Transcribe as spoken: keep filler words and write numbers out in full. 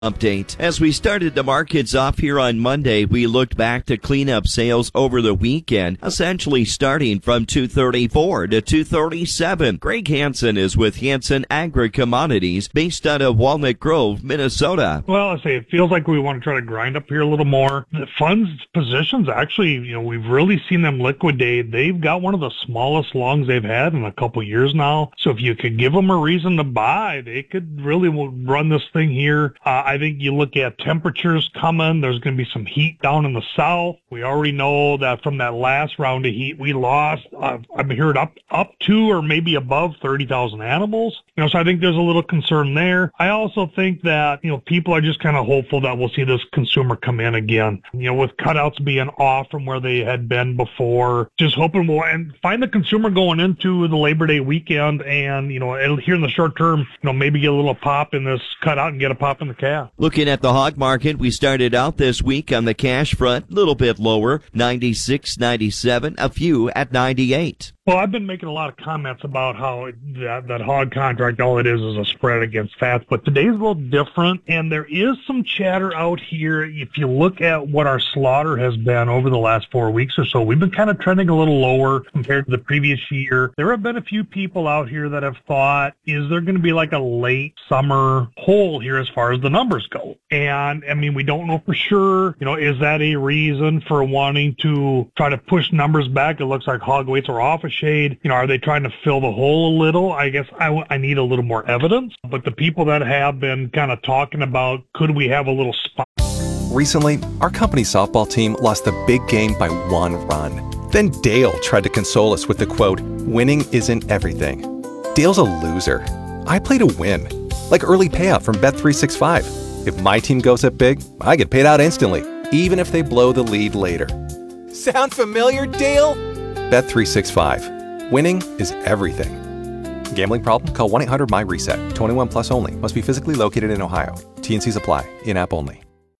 Update. As we started the markets off here on Monday, we looked back to clean up sales over the weekend, essentially starting from two thirty-four to two thirty-seven. Greg Hansen is with Hansen Agri-Commodities, based out of Walnut Grove, Minnesota. Well, I say it feels like we want to try to grind up here a little more. The funds positions, actually, you know, we've really seen them liquidate. They've got one of the smallest longs they've had in a couple years now. So if you could give them a reason to buy, they could really run this thing here. Uh, I think you look at temperatures coming. There's going to be some heat down in the south. We already know that from that last round of heat, we lost, uh, I've heard up up to or maybe above thirty thousand animals. You know, so I think there's a little concern there. I also think that, you know, people are just kind of hopeful that we'll see this consumer come in again. You know, with cutouts being off from where they had been before, just hoping we'll and find the consumer going into the Labor Day weekend and, you know, here in the short term, you know, maybe get a little pop in this cutout and get a pop in the calf. Looking at the hog market, we started out this week on the cash front, a little bit lower, ninety-six, ninety-seven, a few at ninety-eight. Well, I've been making a lot of comments about how that, that hog contract, all it is is a spread against fats, but today's a little different, and there is some chatter out here. If you look at what our slaughter has been over the last four weeks or so, we've been kind of trending a little lower compared to the previous year. There have been a few people out here that have thought, is there going to be like a late summer hole here as far as the numbers go? And, I mean, we don't know for sure. You know, is that a reason for wanting to try to push numbers back? It looks like hog weights are off a shade. You know, are they trying to fill the hole a little? I guess I, I need a little more evidence. But the people that have been kind of talking about, could we have a little spot? Recently, our company softball team lost the big game by one run. Then Dale tried to console us with the quote, "Winning isn't everything." Dale's a loser. I play to win. Like early payout from Bet three sixty-five. If my team goes up big, I get paid out instantly, even if they blow the lead later. Sound familiar, Dale? Bet three sixty-five. Winning is everything. Gambling problem? Call one eight hundred M Y RESET. twenty-one plus only. Must be physically located in Ohio. T N Cs apply. In-app only.